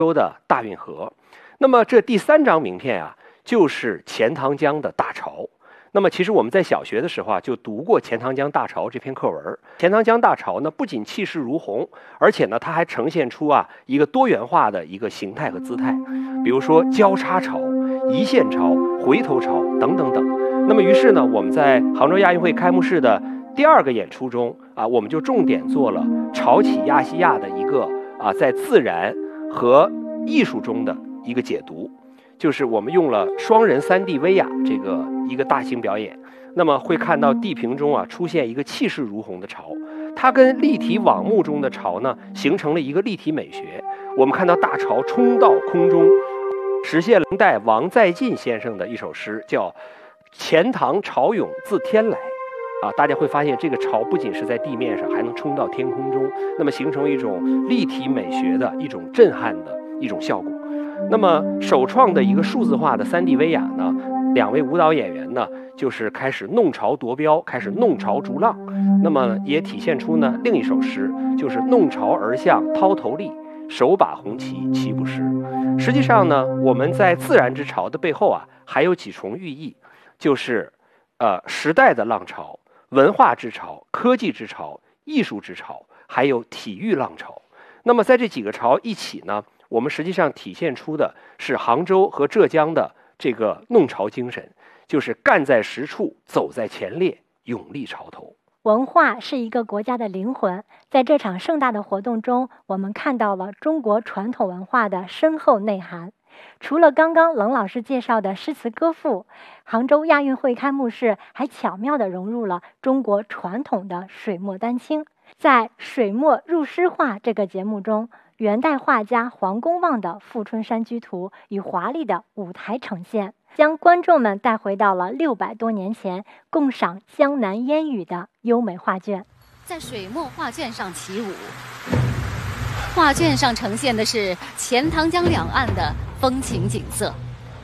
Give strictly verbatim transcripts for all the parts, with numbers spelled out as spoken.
州的大运河。那么这第三张名片啊，就是钱塘江的大潮。那么其实我们在小学的时候啊，就读过钱塘江大潮这篇课文。钱塘江大潮呢，不仅气势如虹，而且呢，它还呈现出啊一个多元化的一个形态和姿态，比如说交叉潮、一线潮、回头潮等等等。那么于是呢，我们在杭州亚运会开幕式的第二个演出中啊，我们就重点做了潮起亚细亚的一个啊，在自然和艺术中的一个解读。就是我们用了双人 三 D 威亚这个一个大型表演，那么会看到地平中啊出现一个气势如虹的潮，它跟立体网幕中的潮呢形成了一个立体美学。我们看到大潮冲到空中，实现了明代王在晋先生的一首诗，叫“钱塘潮涌自天来”。啊，大家会发现这个潮不仅是在地面上，还能冲到天空中，那么形成一种立体美学的一种震撼的一种效果。那么首创的一个数字化的 三 D 威亚呢，两位舞蹈演员呢就是开始弄潮夺标，开始弄潮逐浪。那么也体现出呢另一首诗，就是弄潮而向涛头立，手把红旗旗不湿。实际上呢，我们在自然之潮的背后啊，还有几重寓意，就是呃时代的浪潮、文化之潮、科技之潮、艺术之潮，还有体育浪潮。那么在这几个潮一起呢，我们实际上体现出的是杭州和浙江的这个弄潮精神，就是干在实处，走在前列，勇立潮头。 文化是一个国家的灵魂，在这场盛大的活动中，我们看到了中国传统文化的深厚内涵。除了刚刚冷老师介绍的诗词歌赋，杭州亚运会开幕式还巧妙地融入了中国传统的水墨丹青。在《水墨入诗画》这个节目中，元代画家黄公望的《富春山居图》与华丽的舞台呈现，将观众们带回到了六百多年前，共赏江南烟雨的优美画卷。 在水墨画卷上起舞，画卷上呈现的是钱塘江两岸的风情景色。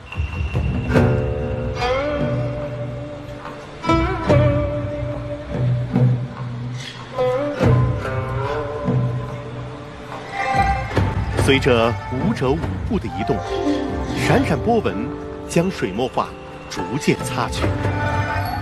随着舞者舞步的移动，闪闪波纹将水墨画逐渐擦去。